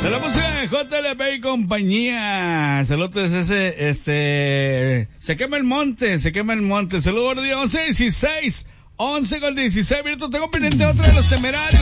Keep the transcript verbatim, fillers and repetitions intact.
De la música de J L P y compañía. Saludos, ese, este, se quema el monte, se quema el monte. Saludos, buenos días, once dieciséis, once con dieciséis minutos. Tengo pendiente otra de los temerarios.